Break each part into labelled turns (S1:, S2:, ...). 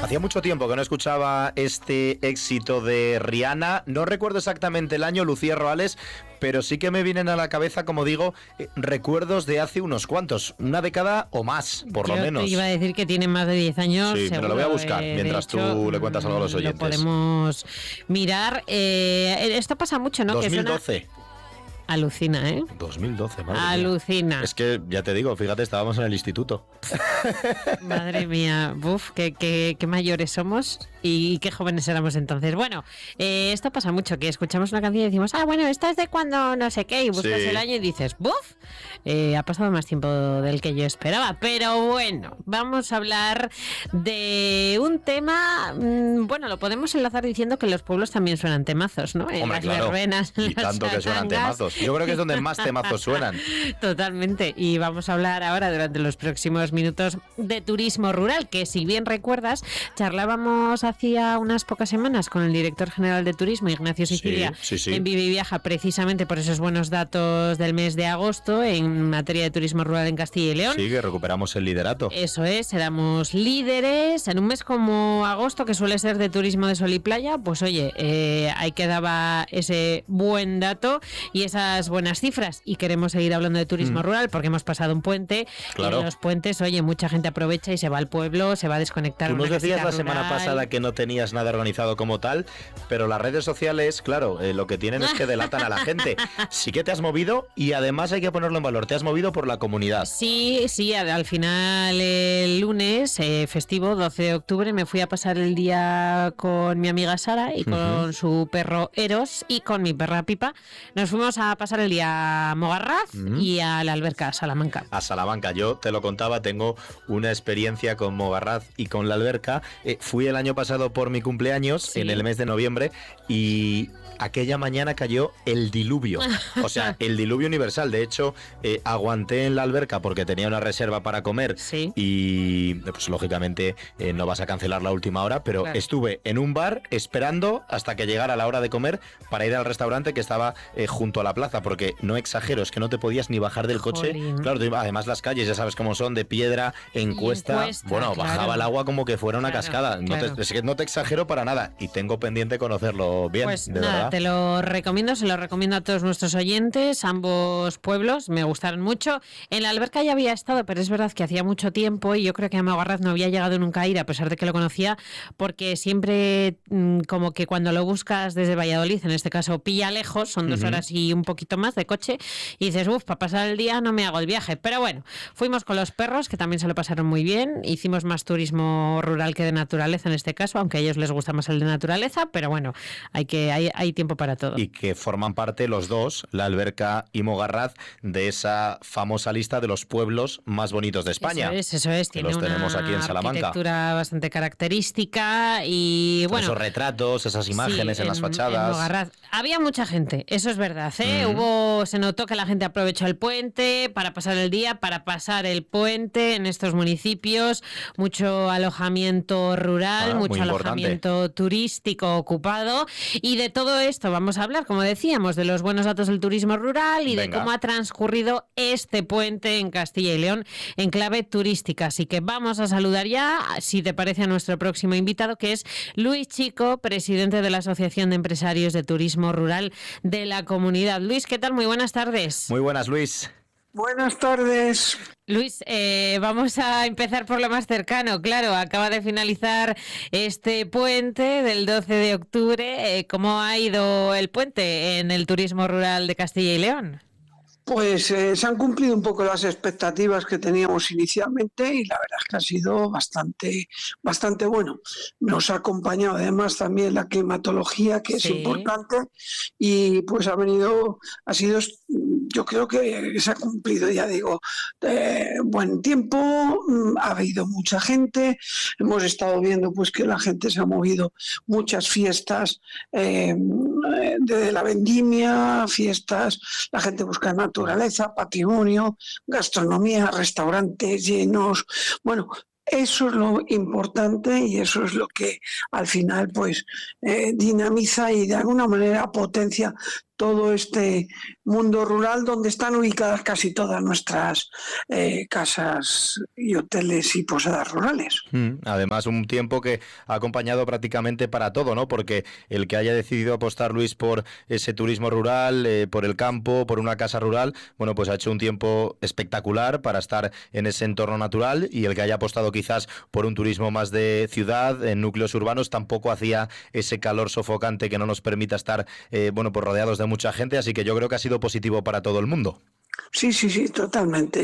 S1: Hacía mucho tiempo que no escuchaba este éxito de Rihanna. No recuerdo exactamente el año, Lucía Roales, pero sí que me vienen a la cabeza, como digo, recuerdos de hace unos cuantos, una década o más, por lo menos.
S2: Yo te iba a decir que tiene más de 10 años.
S1: Sí,
S2: seguro,
S1: pero lo voy a buscar mientras tú le cuentas algo a los oyentes.
S2: Lo podemos mirar. Esto pasa mucho, ¿no?
S1: 2012.
S2: Alucina, ¿eh?
S1: 2012, madre
S2: Alucina.
S1: mía. Es que, ya te digo, fíjate, estábamos en el instituto.
S2: Madre mía, qué mayores somos y qué jóvenes éramos entonces. Bueno, esto pasa mucho, que escuchamos una canción y decimos, bueno, esta es de cuando no sé qué, y buscas el año y dices, ha pasado más tiempo del que yo esperaba. Pero bueno, vamos a hablar de un tema, lo podemos enlazar diciendo que los pueblos también suenan temazos, ¿no? En las verbenas,
S1: y tanto que suenan temazos. Yo creo que es donde más temazos suenan.
S2: Totalmente. Y vamos a hablar ahora, durante los próximos minutos, de turismo rural, que si bien recuerdas, charlábamos hacía unas pocas semanas con el director general de turismo, Ignacio Sicilia, en Vive y Viaja, precisamente por esos buenos datos del mes de agosto en materia de turismo rural en Castilla y León.
S1: Sí, que recuperamos el liderato.
S2: Eso es, éramos líderes. En un mes como agosto, que suele ser de turismo de sol y playa, pues oye, ahí quedaba ese buen dato y esas buenas cifras, y queremos seguir hablando de turismo rural porque hemos pasado un puente. Claro. Y en los puentes, oye, mucha gente aprovecha y se va al pueblo, se va a desconectar.
S1: Tú nos decías la
S2: rural.
S1: Semana pasada que no tenías nada organizado como tal, pero las redes sociales, claro, lo que tienen es que delatan a la gente. Sí que te has movido y además hay que ponerlo en valor, te has movido por la comunidad.
S2: Sí, al final el lunes, festivo, 12 de octubre, me fui a pasar el día con mi amiga Sara y con su perro Eros y con mi perra Pipa. Nos fuimos a pasar el día a Mogarraz y a la alberca, a Salamanca.
S1: A Salamanca, yo te lo contaba, tengo una experiencia con Mogarraz y con la alberca. Fui el año pasado por mi cumpleaños, en el mes de noviembre, y aquella mañana cayó el diluvio. O sea, el diluvio universal. De hecho, aguanté en la alberca porque tenía una reserva para comer y, pues lógicamente, no vas a cancelar la última hora, pero estuve en un bar esperando hasta que llegara la hora de comer para ir al restaurante que estaba junto a la plaza, porque no exagero, es que no te podías ni bajar del coche. Claro, además las calles ya sabes cómo son, de piedra, en cuesta, bajaba el agua como que fuera una cascada. Es que no te exagero para nada y tengo pendiente conocerlo bien.
S2: Pues
S1: de
S2: nada,
S1: verdad.
S2: Te lo recomiendo, se lo recomiendo a todos nuestros oyentes, ambos pueblos, me gustaron mucho. En la alberca ya había estado, pero es verdad que hacía mucho tiempo y yo creo que a Mogarraz no había llegado nunca a ir, a pesar de que lo conocía, porque siempre como que cuando lo buscas desde Valladolid, en este caso pilla lejos, son 2 horas y un poquito más de coche, y dices, para pasar el día no me hago el viaje. Pero bueno, fuimos con los perros, que también se lo pasaron muy bien, hicimos más turismo rural que de naturaleza en este caso, aunque a ellos les gusta más el de naturaleza, pero bueno, hay tiempo para todo.
S1: Y que forman parte los dos, la alberca y Mogarraz, de esa famosa lista de los pueblos más bonitos de España.
S2: Eso es. Tiene
S1: los tenemos aquí en Salamanca.
S2: Arquitectura bastante característica y
S1: bueno, esos retratos, esas imágenes en las fachadas.
S2: En Mogarraz había mucha gente, eso es verdad, se notó que la gente aprovechó el puente para pasar el día, para pasar el puente en estos municipios, mucho alojamiento rural, mucho alojamiento turístico ocupado, y de todo esto vamos a hablar, como decíamos, de los buenos datos del turismo rural y de cómo ha transcurrido este puente en Castilla y León en clave turística. Así que vamos a saludar ya, si te parece, a nuestro próximo invitado, que es Luis Chico, presidente de la Asociación de Empresarios de Turismo Rural de la Comunidad. Luis, ¿qué tal? Muy buenas tardes.
S1: Muy buenas, Luis.
S3: Buenas tardes.
S2: Luis, vamos a empezar por lo más cercano. Claro, acaba de finalizar este puente del 12 de octubre. ¿Cómo ha ido el puente en el turismo rural de Castilla y León?
S3: Pues se han cumplido un poco las expectativas que teníamos inicialmente y la verdad es que ha sido bastante bueno. Nos ha acompañado además también la climatología, que es importante, y pues yo creo que se ha cumplido, ya digo, buen tiempo, ha habido mucha gente, hemos estado viendo pues que la gente se ha movido, muchas fiestas de la vendimia, la gente busca naturaleza, patrimonio, gastronomía, restaurantes llenos, bueno, eso es lo importante y eso es lo que al final pues dinamiza y de alguna manera potencia todo este mundo rural donde están ubicadas casi todas nuestras casas y hoteles y posadas rurales.
S1: Además, un tiempo que ha acompañado prácticamente para todo, ¿no? Porque el que haya decidido apostar, Luis, por ese turismo rural, por el campo, por una casa rural, bueno, pues ha hecho un tiempo espectacular para estar en ese entorno natural, y el que haya apostado quizás por un turismo más de ciudad, en núcleos urbanos, tampoco hacía ese calor sofocante que no nos permita estar, pues rodeados de mucha gente, así que yo creo que ha sido positivo para todo el mundo.
S3: Sí, totalmente.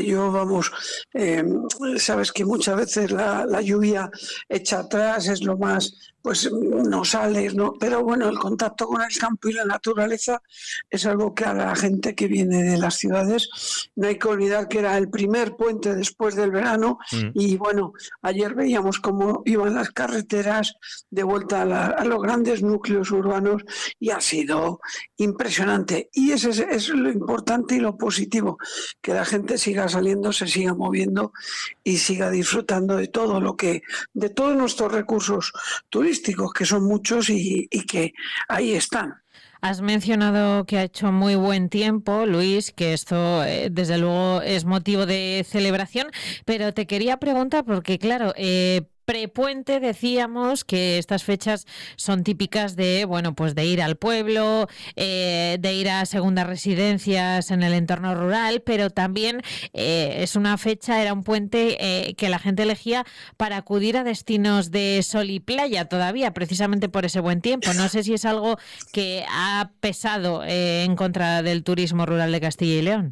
S3: Sabes que muchas veces la lluvia hecha atrás es lo más, pues no sales, ¿no? Pero bueno, el contacto con el campo y la naturaleza es algo que a la gente que viene de las ciudades, no hay que olvidar que era el primer puente después del verano, y bueno, ayer veíamos cómo iban las carreteras de vuelta a los grandes núcleos urbanos, y ha sido impresionante. Y ese es lo importante y lo positivo, que la gente siga saliendo, se siga moviendo y siga disfrutando de todos nuestros recursos turísticos, que son muchos y que ahí están.
S2: Has mencionado que ha hecho muy buen tiempo, Luis, que esto desde luego es motivo de celebración, pero te quería preguntar porque, claro, prepuente decíamos que estas fechas son típicas de, bueno, pues de ir al pueblo, de ir a segundas residencias en el entorno rural, pero también era un puente que la gente elegía para acudir a destinos de sol y playa todavía, precisamente por ese buen tiempo. No sé si es algo que ha pesado en contra del turismo rural de Castilla y León.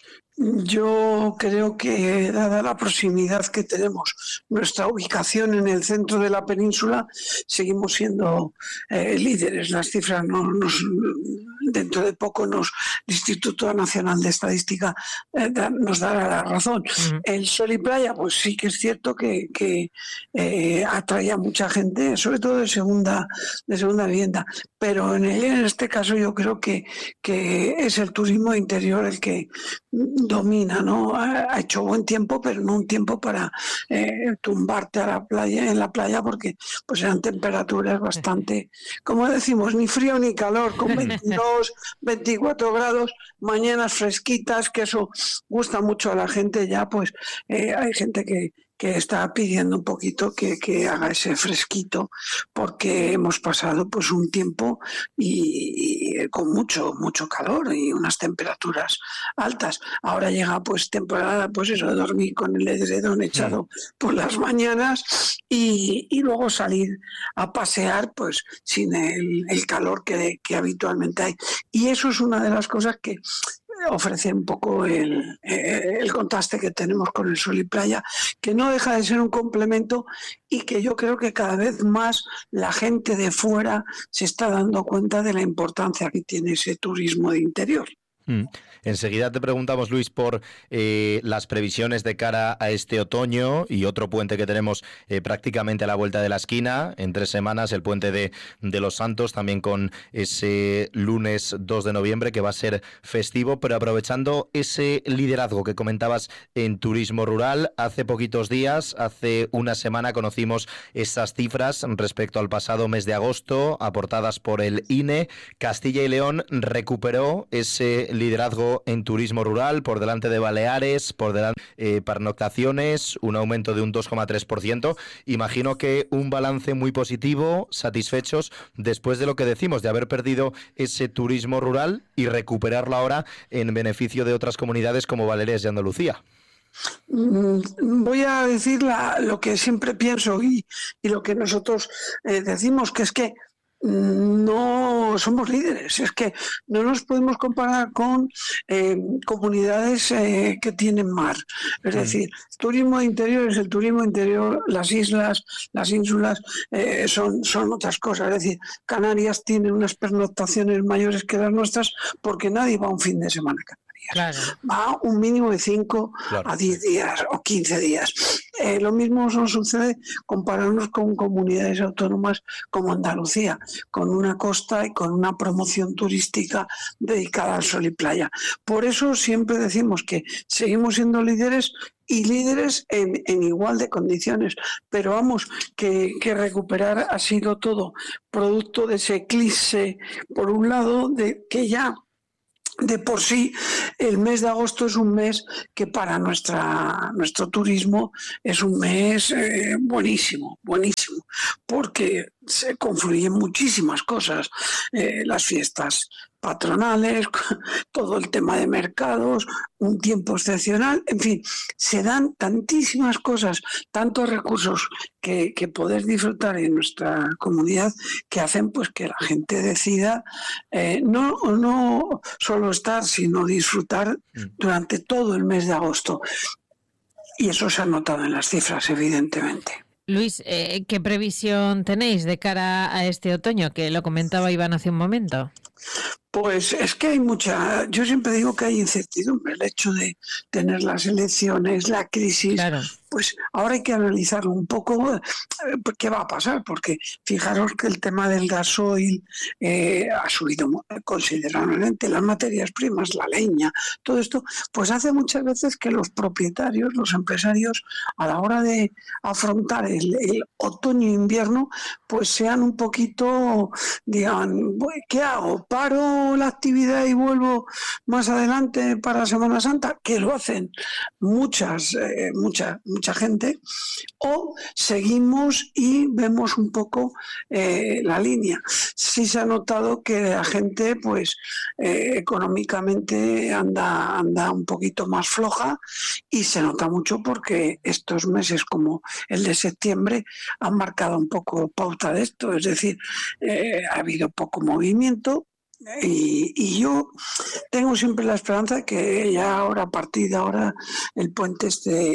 S3: Yo creo que, dada la proximidad que tenemos, nuestra ubicación en el centro de la península, seguimos siendo líderes. Las cifras dentro de poco el Instituto Nacional de Estadística nos dará la razón. El sol y playa, pues sí que es cierto que atrae a mucha gente, sobre todo de segunda vivienda, pero en este caso yo creo que es el turismo interior el que domina, ¿no? Ha hecho buen tiempo, pero no un tiempo para tumbarte en la playa, porque pues eran temperaturas bastante, como decimos, ni frío ni calor, con 22, 24 grados, mañanas fresquitas, que eso gusta mucho a la gente. Ya pues hay gente que está pidiendo un poquito que haga ese fresquito, porque hemos pasado pues un tiempo y con mucho calor y unas temperaturas altas. Ahora llega pues temporada, pues eso, de dormir con el edredón echado por las mañanas y luego salir a pasear pues sin el calor que habitualmente hay. Y eso es una de las cosas que ofrece un poco el contraste que tenemos con el sol y playa, que no deja de ser un complemento, y que yo creo que cada vez más la gente de fuera se está dando cuenta de la importancia que tiene ese turismo de interior.
S1: Enseguida te preguntamos, Luis, por las previsiones de cara a este otoño y otro puente que tenemos prácticamente a la vuelta de la esquina, en 3 semanas, el puente de los Santos, también con ese lunes 2 de noviembre que va a ser festivo, pero aprovechando ese liderazgo que comentabas en turismo rural, hace poquitos días, hace una semana, conocimos esas cifras respecto al pasado mes de agosto, aportadas por el INE. Castilla y León recuperó ese liderazgo en turismo rural, por delante de Baleares, por delante pernoctaciones, un aumento de un 2,3%. Imagino que un balance muy positivo, satisfechos después de lo que decimos, de haber perdido ese turismo rural y recuperarlo ahora en beneficio de otras comunidades como Baleares y Andalucía.
S3: Voy a decir lo que siempre pienso y lo que nosotros decimos, que es que no somos líderes, es que no nos podemos comparar con comunidades que tienen mar. Es decir, turismo interior es el turismo interior, las islas, las ínsulas son otras cosas. Es decir, Canarias tiene unas pernoctaciones mayores que las nuestras, porque nadie va un fin de semana a Canarias.
S2: Claro.
S3: Va un mínimo de 5 a 10 días o 15 días. Lo mismo nos sucede compararnos con comunidades autónomas como Andalucía, con una costa y con una promoción turística dedicada al sol y playa. Por eso siempre decimos que seguimos siendo líderes, y líderes en igual de condiciones, pero vamos, que recuperar ha sido todo producto de ese eclipse, por un lado, de que ya De por sí, el mes de agosto es un mes que para nuestro turismo es un mes buenísimo, buenísimo, porque se confluyen muchísimas cosas, las fiestas patronales, todo el tema de mercados, un tiempo excepcional, en fin, se dan tantísimas cosas, tantos recursos que poder disfrutar en nuestra comunidad que hacen pues que la gente decida no solo estar, sino disfrutar durante todo el mes de agosto. Y eso se ha notado en las cifras, evidentemente.
S2: Luis, ¿qué previsión tenéis de cara a este otoño? Que lo comentaba Iván hace un momento.
S3: Pues es que hay yo siempre digo que hay incertidumbre, el hecho de tener las elecciones, la crisis,
S2: claro.
S3: Pues ahora hay que analizarlo un poco, qué va a pasar, porque fijaros que el tema del gasoil ha subido considerablemente, las materias primas, la leña, todo esto, pues hace muchas veces que los propietarios, los empresarios, a la hora de afrontar el otoño-invierno, pues sean un poquito, digan, ¿qué hago? ¿Paro la actividad y vuelvo más adelante para Semana Santa? Que lo hacen mucha gente, o seguimos y vemos un poco la línea. Sí se ha notado que la gente pues económicamente anda un poquito más floja, y se nota mucho porque estos meses como el de septiembre han marcado un poco pauta de esto, es decir, ha habido poco movimiento. Y yo tengo siempre la esperanza de que ya ahora, a partir de ahora, el puente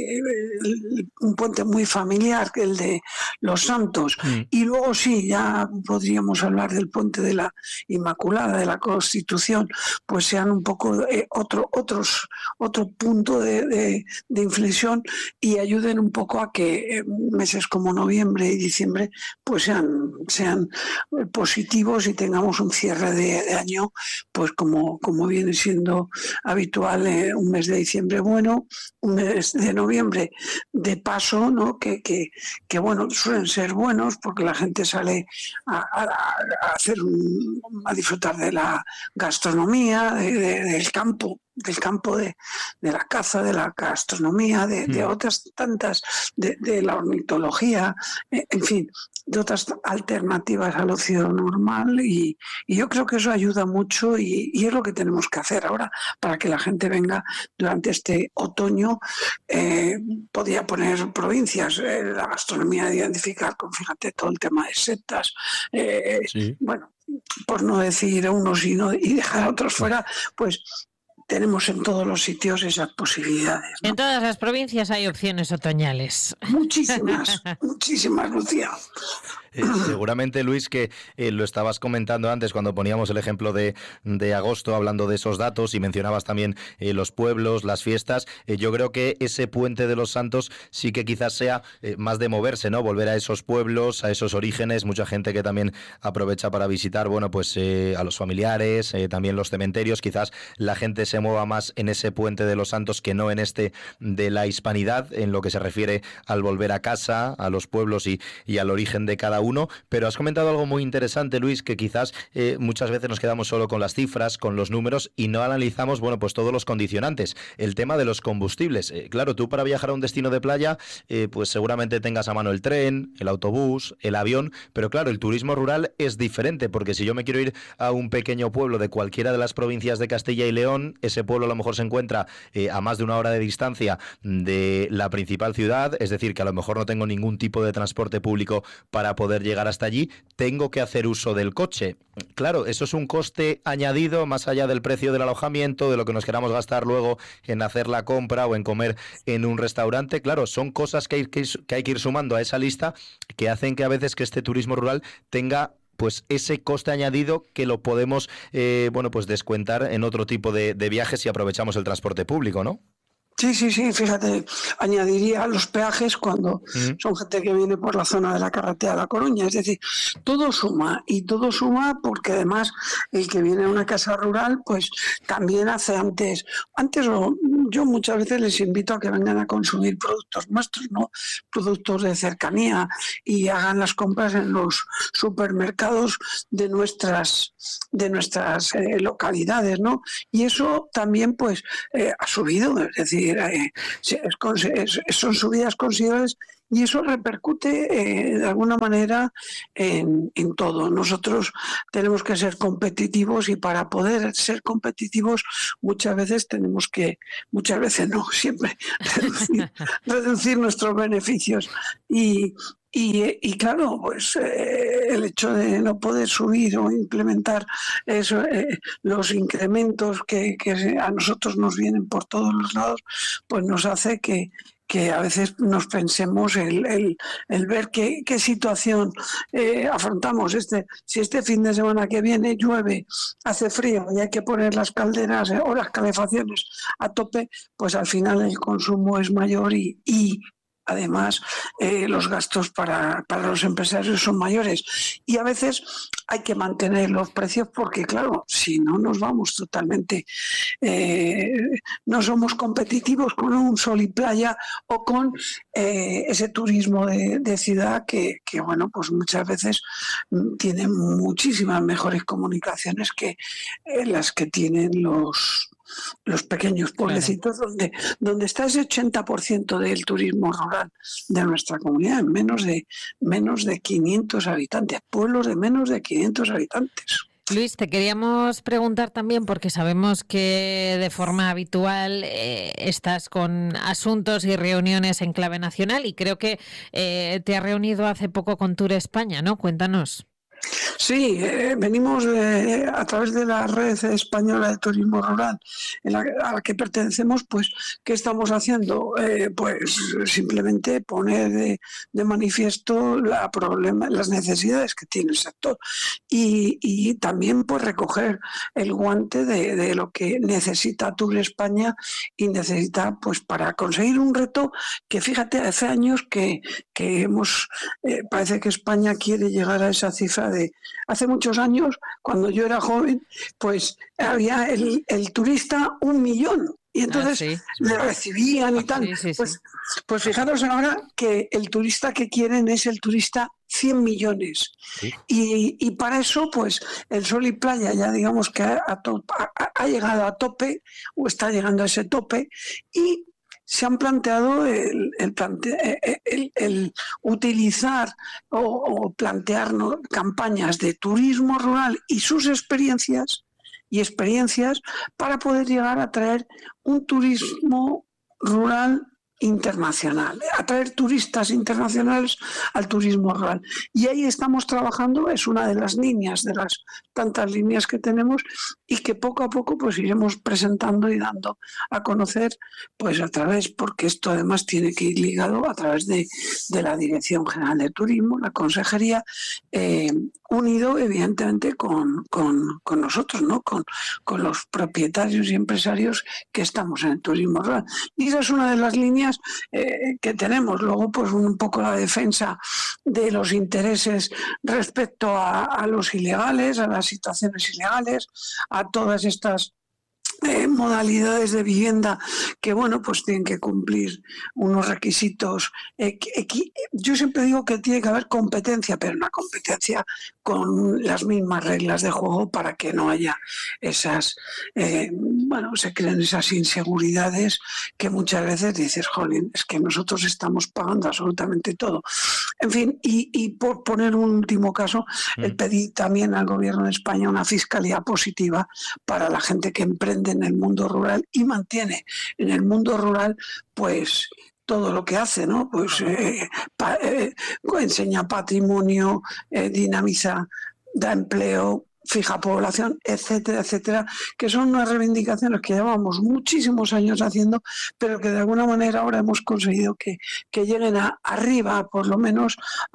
S3: un puente muy familiar, el de los Santos, y luego sí, ya podríamos hablar del puente de la Inmaculada, de la Constitución, pues sean un poco otro punto de inflexión, y ayuden un poco a que meses como noviembre y diciembre pues sean positivos y tengamos un cierre de año pues como viene siendo habitual, un mes de diciembre bueno, un mes de noviembre de paso, ¿no? que bueno, suelen ser buenos porque la gente sale a disfrutar de la gastronomía, del campo, de la caza, de la gastronomía, de otras tantas, de la ornitología, en fin, de otras alternativas al ocio normal, y yo creo que eso ayuda mucho, y es lo que tenemos que hacer ahora para que la gente venga durante este otoño. Podría poner provincias, la gastronomía de identificar con, fíjate, todo el tema de setas,
S1: sí.
S3: Bueno, por no decir unos y dejar a otros fuera, pues tenemos en todos los sitios esas posibilidades, ¿no?
S2: En todas las provincias hay opciones otoñales.
S3: Muchísimas, Lucía.
S1: Seguramente, Luis, que lo estabas comentando antes cuando poníamos el ejemplo de agosto, hablando de esos datos, y mencionabas también los pueblos, las fiestas. Yo creo que ese puente de los Santos sí que quizás sea más de moverse, ¿no? Volver a esos pueblos, a esos orígenes. Mucha gente que también aprovecha para visitar, bueno, pues a los familiares, también los cementerios. Quizás la gente se mueva más en ese puente de los Santos que no en este de la hispanidad, en lo que se refiere al volver a casa, a los pueblos y al origen de cada uno. Pero has comentado algo muy interesante, Luis, que quizás muchas veces nos quedamos solo con las cifras, con los números, y no analizamos, bueno, pues todos los condicionantes. El tema de los combustibles. Claro, tú para viajar a un destino de playa, pues seguramente tengas a mano el tren, el autobús, el avión, pero claro, el turismo rural es diferente, porque si yo me quiero ir a un pequeño pueblo de cualquiera de las provincias de Castilla y León, ese pueblo a lo mejor se encuentra a más de 1 hora de distancia de la principal ciudad, es decir, que a lo mejor no tengo ningún tipo de transporte público para poder llegar hasta allí, tengo que hacer uso del coche. Claro, eso es un coste añadido más allá del precio del alojamiento, de lo que nos queramos gastar luego en hacer la compra o en comer en un restaurante. Claro, son cosas que hay que ir sumando a esa lista, que hacen que a veces que este turismo rural tenga pues ese coste añadido que lo podemos bueno, pues descuentar en otro tipo de viajes si aprovechamos el transporte público, ¿no?
S3: Sí, fíjate, añadiría los peajes cuando son gente que viene por la zona de la carretera de La Coruña, es decir, todo suma y todo suma porque además el que viene a una casa rural pues también hace yo muchas veces les invito a que vengan a consumir productos nuestros, ¿no? Productos de cercanía y hagan las compras en los supermercados de nuestras localidades, ¿no? Y eso también pues ha subido, es decir, son subidas considerables y eso repercute de alguna manera en todo. Nosotros tenemos que ser competitivos y para poder ser competitivos muchas veces no, siempre reducir nuestros beneficios y claro, pues el hecho de no poder subir o implementar eso, los incrementos que a nosotros nos vienen por todos los lados, pues nos hace que a veces nos pensemos el ver qué situación afrontamos. Si este fin de semana que viene llueve, hace frío y hay que poner las calderas o las calefacciones a tope, pues al final el consumo es mayor y además, los gastos para los empresarios son mayores y a veces hay que mantener los precios porque, claro, si no nos vamos totalmente, no somos competitivos con un sol y playa o con ese turismo de ciudad que, bueno, pues muchas veces tiene muchísimas mejores comunicaciones que las que tienen los pequeños pueblecitos, claro, donde está ese 80% del turismo rural de nuestra comunidad, en menos de 500 habitantes, pueblos de menos de 500 habitantes.
S2: Luis, te queríamos preguntar también, porque sabemos que de forma habitual estás con asuntos y reuniones en clave nacional y creo que te has reunido hace poco con Tour España, ¿no? Cuéntanos.
S3: Sí, venimos a través de la red española de turismo rural a la que pertenecemos, pues, ¿qué estamos haciendo? Pues simplemente poner de manifiesto las necesidades que tiene el sector y también pues recoger el guante de lo que necesita Tour España y necesita pues para conseguir un reto que fíjate, hace años que parece que España quiere llegar a esa cifra hace muchos años, cuando yo era joven, pues había el turista 1 millón. Y entonces le recibían y tal. Sí. Pues fijaros ahora que el turista que quieren es el turista 100 millones. Sí. Y para eso, pues el sol y playa ya digamos que ha llegado a tope o está llegando a ese tope y se han planteado el utilizar o plantearnos campañas de turismo rural y sus experiencias para poder llegar a traer un turismo rural internacional, atraer turistas internacionales al turismo rural. Y ahí estamos trabajando, es una de las líneas, de las tantas líneas que tenemos y que poco a poco pues iremos presentando y dando a conocer pues a través, porque esto además tiene que ir ligado a través de la Dirección General de Turismo, la Consejería, unido evidentemente con nosotros, ¿no? Con los propietarios y empresarios que estamos en el turismo rural. Y esa es una de las líneas que tenemos. Luego pues un poco la defensa de los intereses respecto a los ilegales, a las situaciones ilegales, a todas estas modalidades de vivienda que, bueno, pues tienen que cumplir unos requisitos. Yo siempre digo que tiene que haber competencia, pero una competencia con las mismas reglas de juego para que no haya esas, se creen esas inseguridades que muchas veces dices, jolín, es que nosotros estamos pagando absolutamente todo. En fin, y por poner un último caso, el pedir también al gobierno de España una fiscalidad positiva para la gente que emprende en el mundo rural y mantiene en el mundo rural, pues todo lo que hace, ¿no? Pues enseña patrimonio, dinamiza, da empleo, fija población, etcétera, etcétera, que son unas reivindicaciones que llevamos muchísimos años haciendo, pero que de alguna manera ahora hemos conseguido que lleguen arriba, por lo menos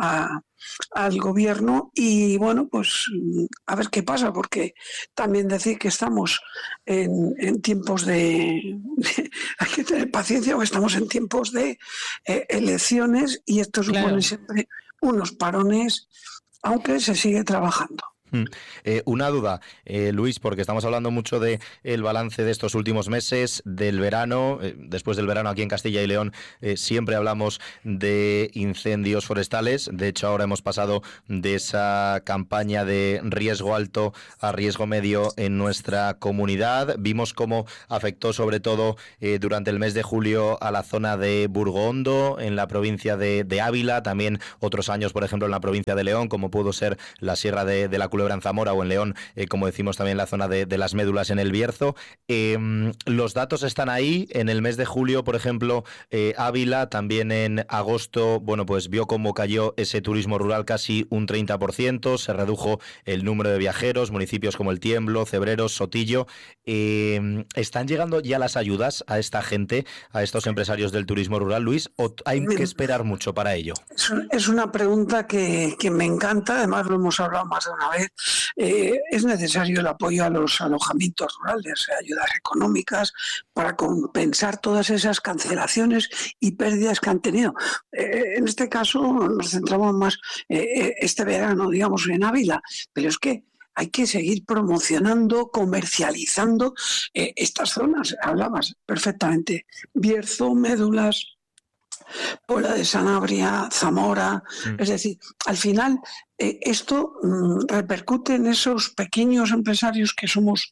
S3: al gobierno. Y bueno, pues a ver qué pasa, porque también decir que estamos en tiempos de hay que tener paciencia, porque estamos en tiempos de elecciones, y esto supone siempre unos parones, aunque se sigue trabajando.
S1: Una duda, Luis, porque estamos hablando mucho del balance de estos últimos meses, del verano. Después del verano aquí en Castilla y León siempre hablamos de incendios forestales. De hecho, ahora hemos pasado de esa campaña de riesgo alto a riesgo medio en nuestra comunidad. Vimos cómo afectó sobre todo durante el mes de julio a la zona de Burgondo, en la provincia de Ávila, también otros años, por ejemplo, en la provincia de León, como pudo ser la Sierra de la Culebra en Zamora, o en León, como decimos también la zona de las Médulas en el Bierzo. Los datos están ahí. En el mes de julio, por ejemplo, Ávila, también en agosto, bueno, pues vio cómo cayó ese turismo rural casi un 30%, se redujo el número de viajeros, municipios como El Tiemblo, Cebreros, Sotillo. ¿Están llegando ya las ayudas a esta gente, a estos empresarios del turismo rural, Luis, o hay que esperar mucho para ello?
S3: Es una pregunta que me encanta, además lo hemos hablado más de una vez. Es necesario el apoyo a los alojamientos rurales, ayudas económicas para compensar todas esas cancelaciones y pérdidas que han tenido. En este caso nos centramos más este verano, digamos, en Ávila, pero es que hay que seguir promocionando, comercializando estas zonas. Hablabas perfectamente, Bierzo, Médulas, Pola de Sanabria, Zamora. Es decir, al final esto repercute en esos pequeños empresarios que somos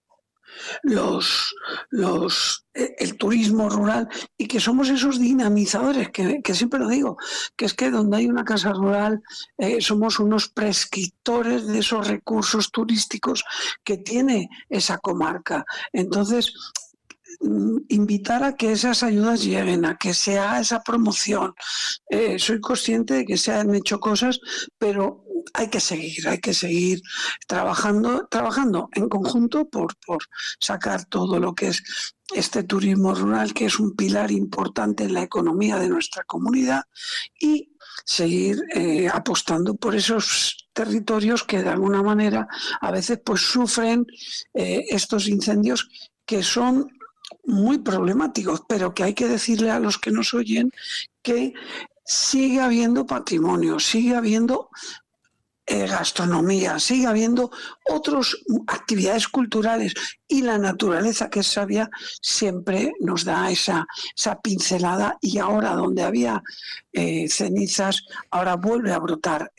S3: el turismo rural, y que somos esos dinamizadores, que siempre lo digo, que es que donde hay una casa rural somos unos prescriptores de esos recursos turísticos que tiene esa comarca. Entonces, invitar a que esas ayudas lleguen, a que se haga esa promoción. Soy consciente de que se han hecho cosas, pero hay que seguir trabajando en conjunto por sacar todo lo que es este turismo rural, que es un pilar importante en la economía de nuestra comunidad, y seguir apostando por esos territorios que de alguna manera a veces pues sufren estos incendios, que son muy problemáticos, pero que hay que decirle a los que nos oyen que sigue habiendo patrimonio, sigue habiendo gastronomía, sigue habiendo otras actividades culturales, y la naturaleza, que es sabia, siempre nos da esa pincelada. Y ahora, donde había cenizas, ahora vuelve a brotar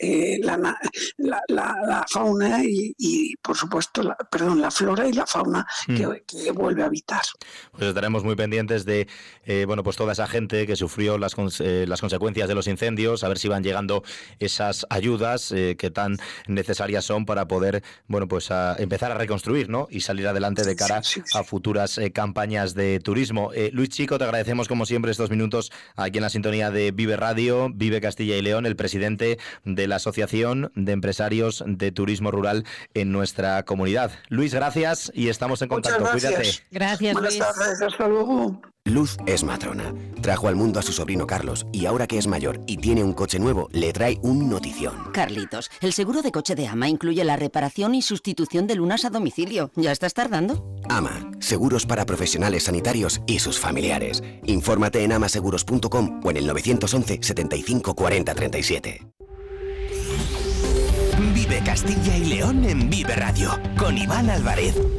S3: la fauna y por supuesto, la flora y la fauna que vuelve a habitar.
S1: Pues estaremos muy pendientes de pues toda esa gente que sufrió las consecuencias de los incendios, a ver si van llegando esas ayudas que tan necesarias son para poder pues a empezar a reconstruir, ¿no? Y salir adelante de cara a futuras campañas de turismo. Luis Chico, te agradecemos como siempre estos minutos aquí en la sintonía de Vive Radio, Vive Castilla y León, el presidente de la Asociación de Empresarios de Turismo Rural en nuestra comunidad. Luis, gracias y estamos en contacto.
S3: Muchas gracias.
S1: Cuídate.
S2: Gracias,
S3: Buenas
S2: Luis.
S3: tardes, hasta luego.
S4: Luz es matrona. Trajo al mundo a su sobrino Carlos y ahora que es mayor y tiene un coche nuevo, le trae un notición.
S5: Carlitos, el seguro de coche de AMA incluye la reparación y sustitución de lunas a domicilio. ¿Ya estás tardando?
S4: AMA, seguros para profesionales sanitarios y sus familiares. Infórmate en amaseguros.com o en el 911 75 40 37.
S6: Vive Castilla y León en Vive Radio, con Iván Álvarez.